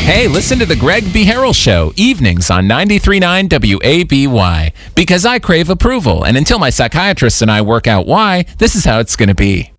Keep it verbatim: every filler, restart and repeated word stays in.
Hey, listen to the Greg B. Harrell Show, evenings on ninety-three point nine W A B Y. Because I crave approval, and until my psychiatrist and I work out why, this is how it's going to be.